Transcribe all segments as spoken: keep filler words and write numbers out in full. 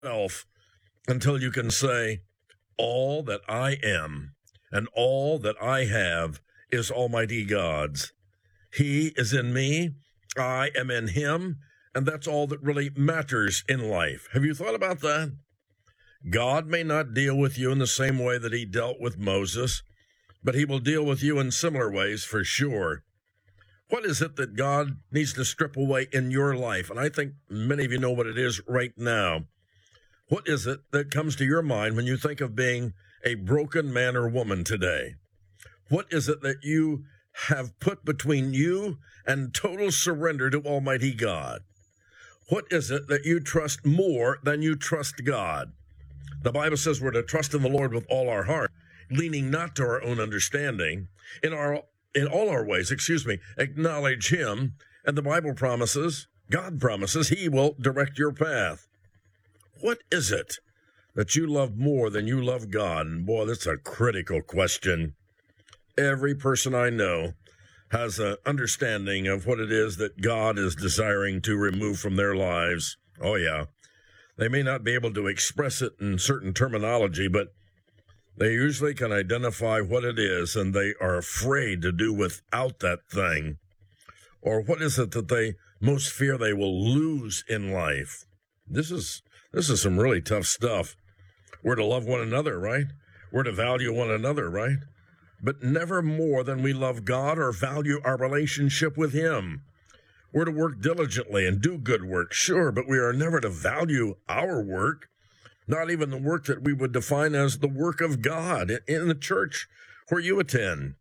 self until you can say, all that I am and all that I have is Almighty God's. He is in me, I am in him, and that's all that really matters in life. Have you thought about that? God may not deal with you in the same way that he dealt with Moses, but he will deal with you in similar ways for sure. What is it that God needs to strip away in your life? And I think many of you know what it is right now. What is it that comes to your mind when you think of being a broken man or woman today? What is it that you have put between you and total surrender to Almighty God? What is it that you trust more than you trust God? The Bible says we're to trust in the Lord with all our heart, leaning not to our own understanding. In our in all our ways, excuse me, acknowledge him, and the Bible promises, God promises, he will direct your path. What is it that you love more than you love God? And boy, that's a critical question. Every person I know has an understanding of what it is that God is desiring to remove from their lives. Oh, yeah. They may not be able to express it in certain terminology, but they usually can identify what it is, and they are afraid to do without that thing. Or what is it that they most fear they will lose in life? This is this is some really tough stuff. We're to love one another, right? We're to value one another, right? But never more than we love God or value our relationship with him. We're to work diligently and do good work, sure, but we are never to value our work, not even the work that we would define as the work of God in the church where you attend.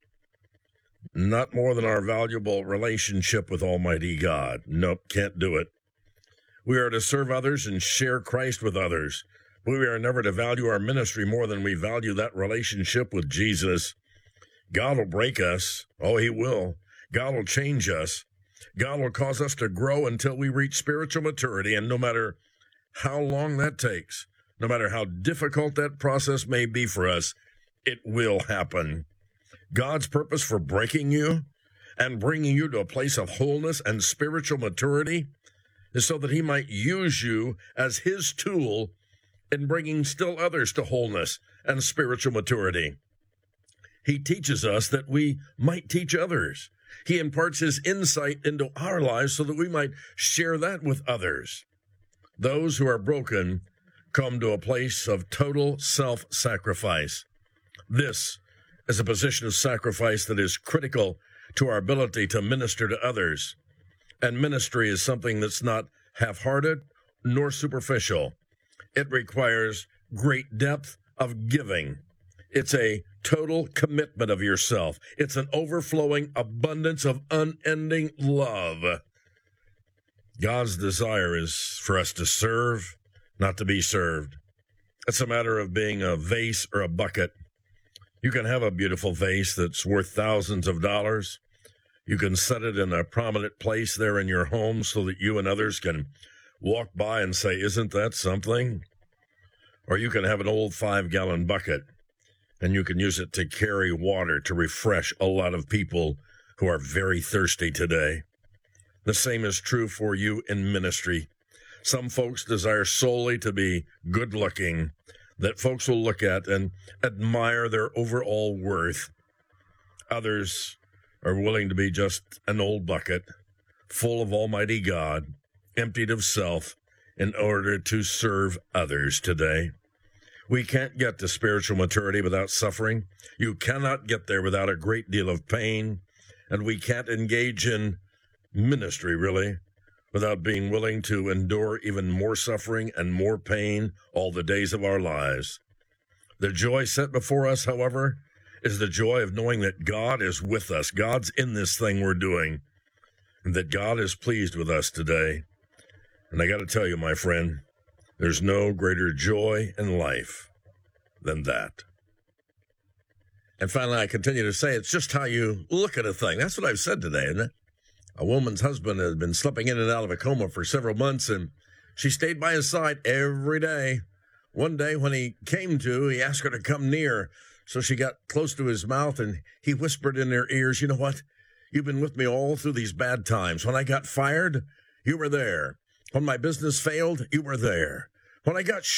Not more than our valuable relationship with Almighty God. Nope, can't do it. We are to serve others and share Christ with others. We are never to value our ministry more than we value that relationship with Jesus. God will break us. Oh, he will. God will change us. God will cause us to grow until we reach spiritual maturity, and no matter how long that takes, no matter how difficult that process may be for us, it will happen. God's purpose for breaking you and bringing you to a place of wholeness and spiritual maturity is so that he might use you as his tool in bringing still others to wholeness and spiritual maturity. He teaches us that we might teach others. He imparts his insight into our lives so that we might share that with others. Those who are broken come to a place of total self-sacrifice. This is a position of sacrifice that is critical to our ability to minister to others. And ministry is something that's not half-hearted nor superficial. It requires great depth of giving. It's a total commitment of yourself. It's an overflowing abundance of unending love. God's desire is for us to serve, not to be served. It's a matter of being a vase or a bucket. You can have a beautiful vase that's worth thousands of dollars. You can set it in a prominent place there in your home so that you and others can walk by and say, isn't that something? Or you can have an old five-gallon bucket, and you can use it to carry water to refresh a lot of people who are very thirsty today. The same is true for you in ministry. Some folks desire solely to be good-looking, that folks will look at and admire their overall worth. Others are willing to be just an old bucket, full of Almighty God, emptied of self, in order to serve others today. We can't get to spiritual maturity without suffering. You cannot get there without a great deal of pain, and we can't engage in ministry, really, without being willing to endure even more suffering and more pain all the days of our lives. The joy set before us, however, is the joy of knowing that God is with us. God's in this thing we're doing, and that God is pleased with us today. And I got to tell you, my friend, there's no greater joy in life than that. And finally, I continue to say, it's just how you look at a thing. That's what I've said today, isn't it? A woman's husband has been slipping in and out of a coma for several months, and she stayed by his side every day. One day when he came to, he asked her to come near. So she got close to his mouth, and he whispered in their ears, you know what? You've been with me all through these bad times. When I got fired, you were there. When my business failed, you were there. when I got